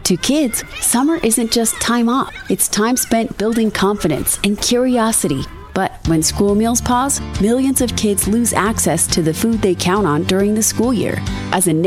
To kids, summer isn't just time off. It's time spent building confidence and curiosity. But when school meals pause, millions of kids lose access to the food they count on during the school year. As a